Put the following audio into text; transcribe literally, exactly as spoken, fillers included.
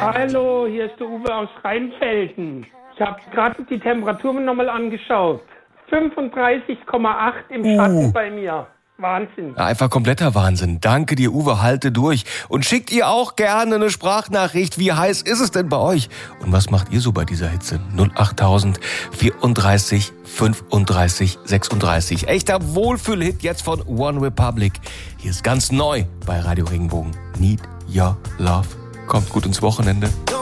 Hallo, hier ist der Uwe aus Rheinfelden. Ich habe gerade die Temperatur nochmal angeschaut. fünfunddreißig Komma acht im Schatten uh. bei mir. Wahnsinn. Ja, einfach kompletter Wahnsinn. Danke dir, Uwe, halte durch. Und schickt ihr auch gerne eine Sprachnachricht. Wie heiß ist es denn bei euch? Und was macht ihr so bei dieser Hitze? null acht tausend vierunddreißig fünfunddreißig sechsunddreißig. Echter Wohlfühlhit jetzt von One Republic. Hier ist ganz neu bei Radio Regenbogen. Need Your Love. Kommt gut ins Wochenende.